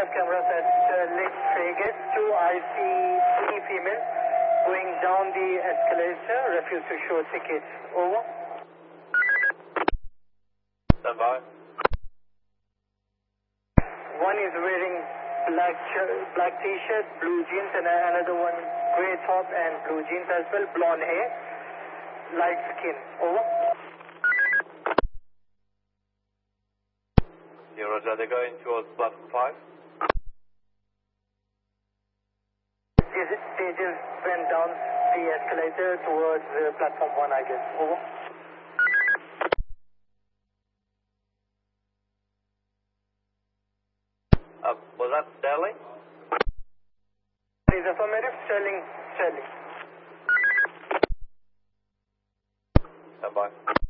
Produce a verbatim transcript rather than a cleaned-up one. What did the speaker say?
have cameras at Sterling Frigate. Two I see three females going down the escalator. Refuse to show tickets. Over. Stand by. One is wearing black shirt, black t-shirt, blue jeans, and another one grey top and blue jeans as well. Blonde hair, light skin. Over. Yeah, Roger. They're going towards platform five. They just, they just went down the escalator towards uh, platform one, I guess. Over. Uh, was that Sterling? Is affirmative. Sterling. Sterling. Stand by.